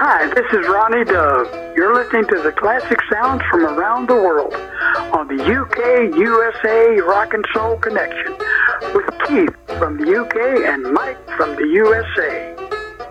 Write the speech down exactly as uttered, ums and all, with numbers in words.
Hi, this is Ronnie Dove. You're listening to the classic sounds from around the world on the U K U S A Rock and Soul Connection with Keith from the U K and Mike from the U S A.